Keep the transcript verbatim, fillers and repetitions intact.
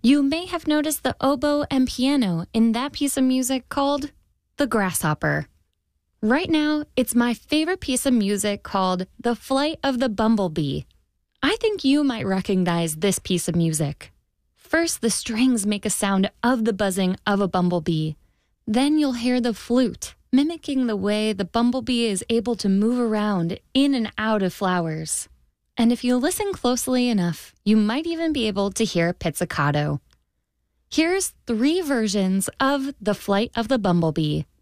You may have noticed the oboe and piano in that piece of music called The Grasshopper. Right now, it's my favorite piece of music called The Flight of the Bumblebee. I think you might recognize this piece of music. First, the strings make a sound of the buzzing of a bumblebee. Then you'll hear the flute, mimicking the way the bumblebee is able to move around in and out of flowers. And if you listen closely enough, you might even be able to hear pizzicato. Here's three versions of The Flight of the Bumblebee.